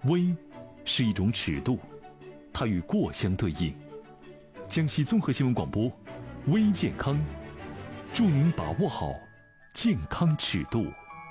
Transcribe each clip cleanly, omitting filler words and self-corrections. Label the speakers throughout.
Speaker 1: 微是一种尺度，它与过相对应。江西综合新闻广播，微健康，祝您把握好健康尺度。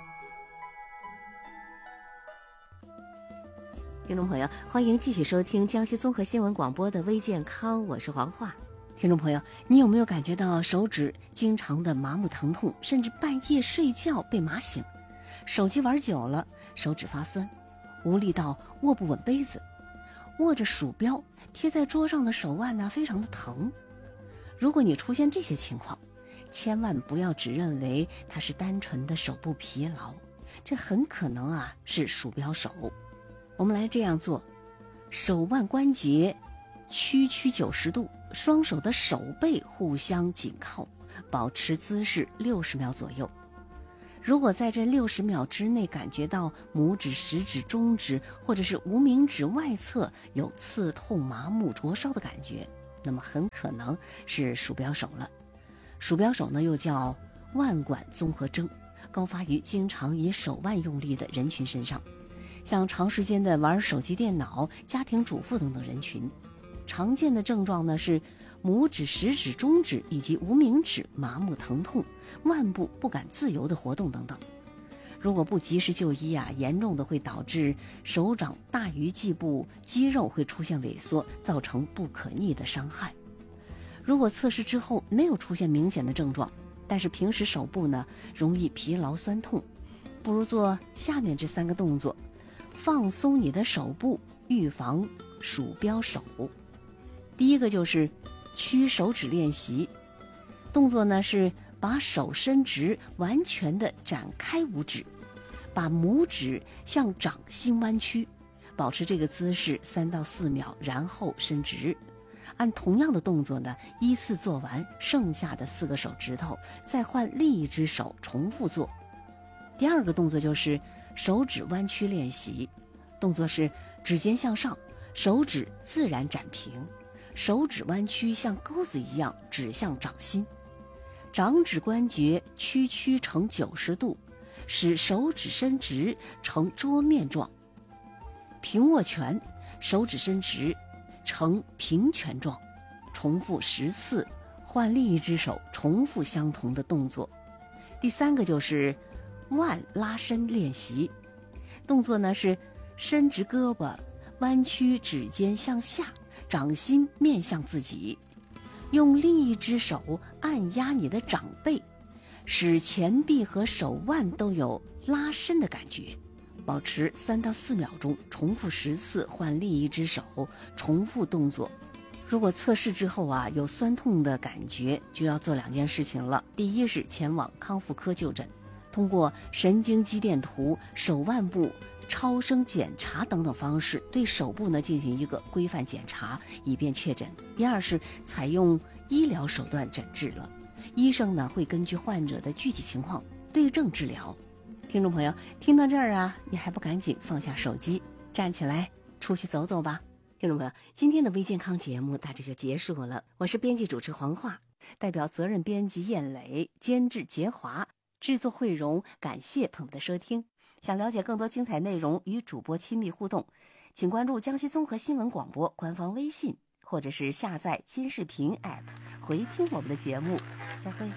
Speaker 2: 听众朋友，欢迎继续收听江西综合新闻广播的微健康，我是黄华。听众朋友，你有没有感觉到手指经常的麻木疼痛，甚至半夜睡觉被麻醒？手机玩久了，手指发酸，无力到握不稳杯子，握着鼠标贴在桌上的手腕呢，非常的疼。如果你出现这些情况，千万不要只认为它是单纯的手部疲劳，这很可能是鼠标手。我们来这样做，手腕关节屈曲90度，双手的手背互相紧靠，保持姿势60秒左右。如果在这60秒之内感觉到拇指、食指、中指或者是无名指外侧有刺痛、麻木、灼烧的感觉，那么很可能是鼠标手了。鼠标手呢，又叫腕管综合征，高发于经常以手腕用力的人群身上，像长时间的玩手机电脑、家庭主妇等等人群。常见的症状呢是拇指、食指、中指以及无名指麻木疼痛，腕部不敢自由的活动等等。如果不及时就医严重的会导致手掌大鱼际部肌肉会出现萎缩，造成不可逆的伤害。如果测试之后没有出现明显的症状，但是平时手部呢容易疲劳酸痛，不如做下面这3个动作，放松你的手部，预防鼠标手。第一个就是屈手指练习，动作呢是把手伸直，完全的展开五指，把拇指向掌心弯曲，保持这个姿势3到4秒，然后伸直。按同样的动作呢，依次做完剩下的4个手指头，再换另一只手重复做。第二个动作就是手指弯曲练习，动作是指尖向上，手指自然展平，手指弯曲像钩子一样指向掌心，掌指关节屈曲成90度，使手指伸直成桌面状。平握拳，手指伸直成平拳状，重复10次，换另一只手重复相同的动作。第3个就是腕拉伸练习，动作呢是伸直胳膊，弯曲指尖向下，掌心面向自己，用另一只手按压你的掌背，使前臂和手腕都有拉伸的感觉，保持3到4秒钟，重复10次，换另一只手重复动作。如果测试之后有酸痛的感觉，就要做2件事情了。第一是前往康复科就诊，通过神经肌电图、手腕部超声检查等等方式，对手部呢进行一个规范检查，以便确诊。第二是采用医疗手段诊治了，医生呢会根据患者的具体情况对症治疗。听众朋友，听到这儿你还不赶紧放下手机，站起来出去走走吧。听众朋友，今天的微健康节目大致就结束了，我是编辑主持黄华，代表责任编辑燕磊，监制杰华，制作慧荣，感谢朋友的收听。想了解更多精彩内容与主播亲密互动，请关注江西综合新闻广播官方微信，或者是下载金视频 App 回听我们的节目。再会。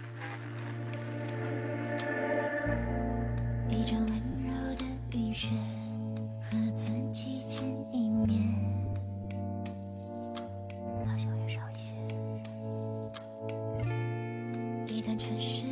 Speaker 3: 一张温柔的云雪和自己见一面，好像会少一些。一段城市